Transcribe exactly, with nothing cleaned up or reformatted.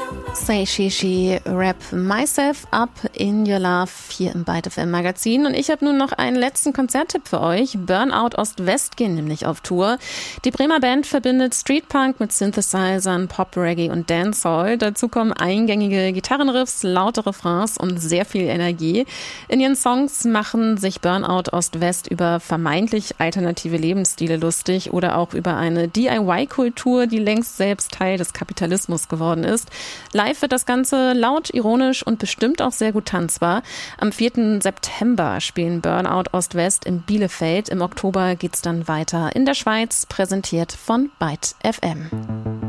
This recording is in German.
Say She She, Wrap Myself Up in Your Love hier im Byte F M Magazin. Und ich habe nun noch einen letzten Konzerttipp für euch. Burnout Ost-West gehen nämlich auf Tour. Die Bremer Band verbindet Streetpunk mit Synthesizern, Pop, Reggae und Dancehall. Dazu kommen eingängige Gitarrenriffs, laute Refrains und sehr viel Energie. In ihren Songs machen sich Burnout Ost-West über vermeintlich alternative Lebensstile lustig oder auch über eine D I Y-Kultur, die längst selbst Teil des Kapitalismus geworden ist. Live wird das Ganze laut, ironisch und bestimmt auch sehr gut tanzbar. Am vierten September spielen Burnout Ost-West in Bielefeld. Im Oktober geht's dann weiter in der Schweiz, präsentiert von Byte F M.